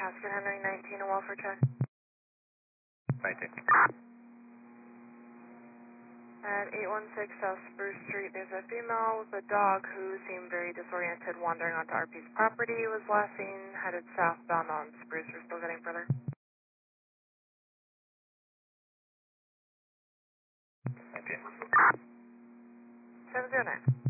Casket Henry 19, a welfare check. 19. At 816 South Spruce Street, there's a female with a dog who seemed very disoriented wandering onto RP's property. Was last seen headed southbound on Spruce. We're still getting further. 19. 709.